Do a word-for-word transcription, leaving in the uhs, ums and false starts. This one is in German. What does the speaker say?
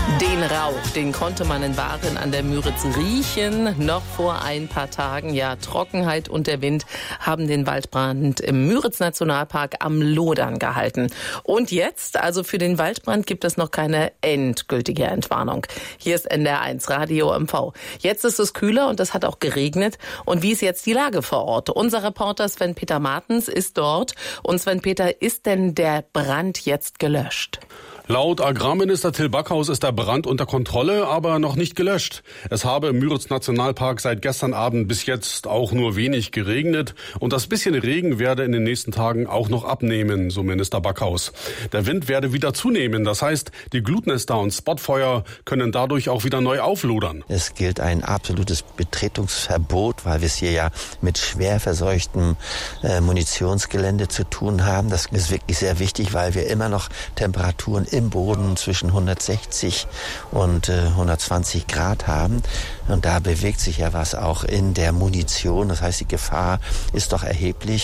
Den Rauch, den konnte man in Waren an der Müritz riechen. Noch vor ein paar Tagen, ja, Trockenheit und der Wind haben den Waldbrand im Müritz-Nationalpark am Lodern gehalten. Und jetzt, also für den Waldbrand, gibt es noch keine endgültige Entwarnung. Hier ist N D R eins Radio M V. Jetzt ist es kühler und es hat auch geregnet. Und wie ist jetzt die Lage vor Ort? Unser Reporter Sven-Peter Martens ist dort. Und Sven-Peter, ist denn der Brand jetzt gelöscht? Laut Agrarminister Till Backhaus ist der Brand unter Kontrolle, aber noch nicht gelöscht. Es habe im Müritz-Nationalpark seit gestern Abend bis jetzt auch nur wenig geregnet. Und das bisschen Regen werde in den nächsten Tagen auch noch abnehmen, so Minister Backhaus. Der Wind werde wieder zunehmen. Das heißt, die Glutnester und Spotfeuer können dadurch auch wieder neu auflodern. Es gilt ein absolutes Betretungsverbot, weil wir es hier ja mit schwer verseuchtem äh, Munitionsgelände zu tun haben. Das ist wirklich sehr wichtig, weil wir immer noch Temperaturen im Boden zwischen hundertsechzig und äh, hundertzwanzig Grad haben. Und da bewegt sich ja was auch in der Munition. Das heißt, die Gefahr ist doch erheblich.